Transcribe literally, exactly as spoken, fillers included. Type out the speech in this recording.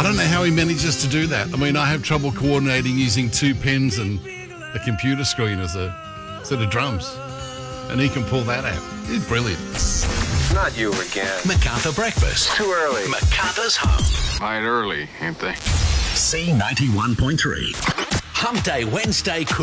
I don't know how he manages to do that. I mean, I have trouble coordinating using two pens and a computer screen as a set of drums. And he can pull that out. He's brilliant. Not you again. MacArthur Breakfast. Too early. MacArthur's home. Quite early, ain't they? C ninety-one point three. Hump Day Wednesday could